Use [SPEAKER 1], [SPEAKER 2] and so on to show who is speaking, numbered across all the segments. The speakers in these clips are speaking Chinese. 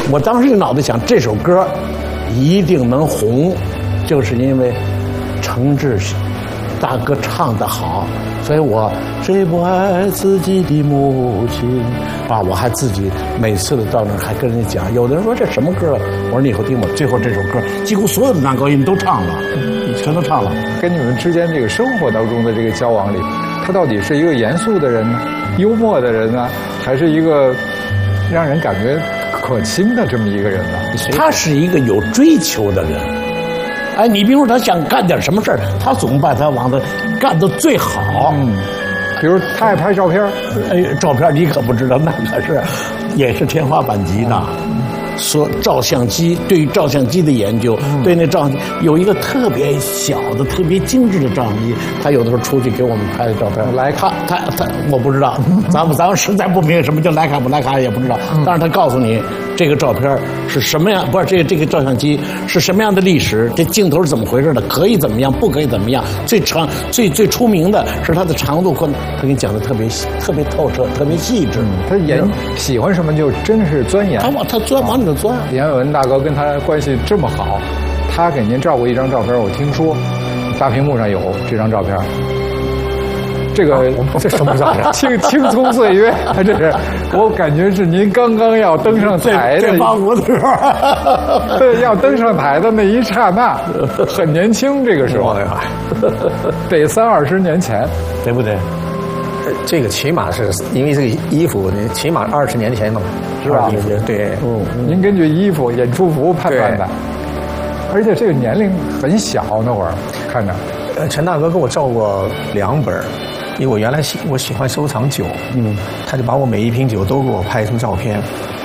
[SPEAKER 1] 我当时就脑袋想，这首歌一定能红，就是因为程志大哥唱得好，所以我谁不爱自己的母亲啊！我还自己每次的到那儿还跟人家讲，有的人说这什么歌？我说你以后听我，最后这首歌几乎所有的男高音都唱了，全都唱了。
[SPEAKER 2] 跟你们之间这个生活当中的这个交往里，他到底是一个严肃的人呢，幽默的人呢，还是一个让人感觉可亲的这么一个人呢？
[SPEAKER 1] 他是一个有追求的人。哎，你比如说他想干点什么事儿，他总把他往他干得最好。
[SPEAKER 2] 比如他爱拍照片，
[SPEAKER 1] 哎，照片你可不知道，那可是也是天花板级的。说照相机，对于照相机的研究，对那照相机有一个特别小的、特别精致的照相机，他有的时候出去给我们拍的照片。
[SPEAKER 2] 徕卡，
[SPEAKER 1] 他，我不知道，咱们实在不明白什么叫徕卡不徕卡也不知道，但是他告诉你这个照片是什么样，不是这个照相机是什么样的历史，这镜头是怎么回事的，可以怎么样，不可以怎么样，最长最出名的是它的长度宽，他给你讲的特别透彻，特别细致。
[SPEAKER 2] 他喜欢什么就真是钻研，
[SPEAKER 1] 他钻往里头钻。
[SPEAKER 2] 阎伟文大哥跟他关系这么好，他给您照过一张照片，我听说大屏幕上有这张照片。这个
[SPEAKER 3] 这什么照片？
[SPEAKER 2] 青葱岁月，这是我感觉是您刚刚要登上台的
[SPEAKER 1] 85的时候，
[SPEAKER 2] 对，要登上台的那一刹那，很年轻，这个时候得30-20年前，
[SPEAKER 1] 对不对？
[SPEAKER 3] 这个起码是因为这个衣服，起码20年前了嘛，
[SPEAKER 2] 是吧？
[SPEAKER 3] 对，
[SPEAKER 2] 您根据衣服、演出服判断的，而且这个年龄很小，那会儿看着。
[SPEAKER 3] 陈大哥给我照过2本，因为我原来我喜欢收藏酒，他就把我每一瓶酒都给我拍成照片，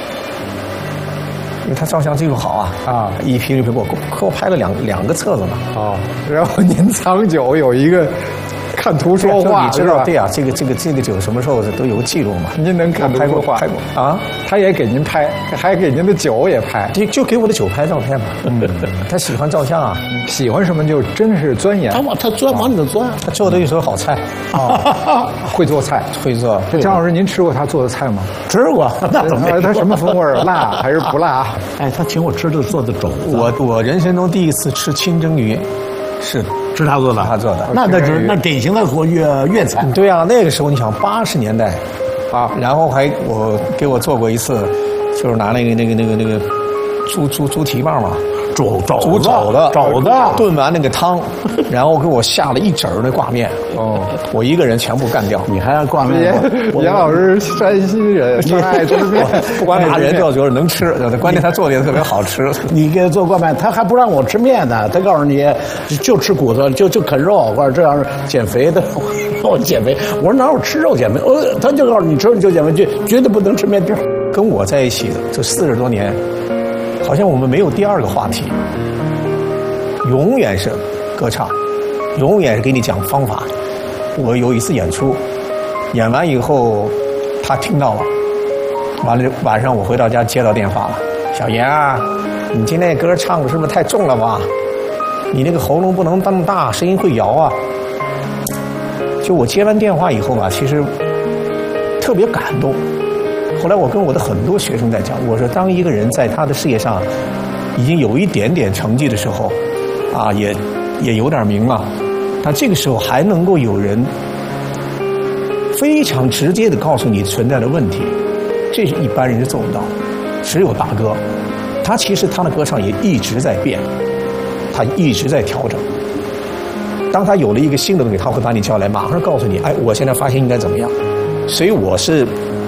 [SPEAKER 3] 因为他照相技术好啊，一瓶给我拍了两个册子呢。
[SPEAKER 2] 然后您藏酒有一个。看图说话，
[SPEAKER 3] 你知道？对啊，这个酒什么时候都有个记录嘛。
[SPEAKER 2] 您能看图说话？
[SPEAKER 3] 拍过啊，
[SPEAKER 2] 他也给您拍，还给您的酒也拍，
[SPEAKER 3] 就给我的酒拍照片嘛。他喜欢照相啊，
[SPEAKER 2] 喜欢什么就真是钻研。
[SPEAKER 1] 他钻往里头钻，
[SPEAKER 3] 他做的一手好菜
[SPEAKER 2] 啊，会做菜，
[SPEAKER 3] 会做。
[SPEAKER 2] 张老师，您吃过他做的菜吗？
[SPEAKER 1] 吃过，那怎么？
[SPEAKER 2] 他什么风味？辣还是不辣？
[SPEAKER 1] 哎，他请我吃的做的肘子。
[SPEAKER 3] 我人生中第一次吃清蒸鱼，是
[SPEAKER 1] 他做的，
[SPEAKER 3] 他做的。
[SPEAKER 1] 那典型的粤菜。
[SPEAKER 3] 对啊，那个时候你想80年代啊，然后给我做过一次，就是拿那个猪蹄膀嘛，
[SPEAKER 1] 肘子
[SPEAKER 3] 炖完那个汤，然后给我下了一整那挂面。我一个人全部干掉。
[SPEAKER 1] 你还要挂面？
[SPEAKER 2] 严老师山西人，爱吃面，
[SPEAKER 3] 不管哪人都觉得能吃，关键他做的也特别好吃。
[SPEAKER 1] 你给他做挂面，他还不让我吃面呢，他告诉你就吃骨头，就啃肉，或者这样减肥的。我减肥，我说哪有吃肉减肥？他就告诉你吃肉就减肥，绝对不能吃面条。
[SPEAKER 3] 跟我在一起的这40多年，好像我们没有第二个话题，永远是歌唱，永远是给你讲方法。我有一次演出，演完以后，他听到了，完了晚上我回到家接到电话了，小严啊，你今天歌唱的是不是太重了吧？你那个喉咙不能那么大，声音会摇啊。就我接完电话以后啊，其实特别感动。后来我跟我的很多学生在讲，我说当一个人在他的事业上已经有一点点成绩的时候，啊，也有点名了，但这个时候还能够有人非常直接的告诉你存在的问题，这是一般人是做不到，只有大哥，他其实他的歌唱也一直在变，他一直在调整。当他有了一个新的东西，他会把你叫来，马上告诉你，哎，我现在发现应该怎么样。所以我是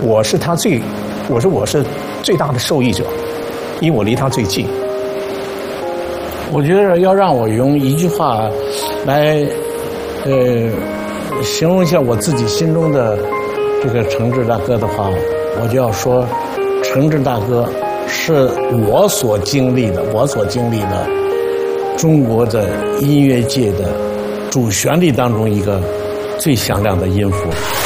[SPEAKER 3] 最大的受益者，因为我离他最近。
[SPEAKER 1] 我觉得要让我用一句话来形容一下我自己心中的这个程志大哥的话，我就要说，程志大哥是我所经历的中国的音乐界的主旋律当中一个最响亮的音符。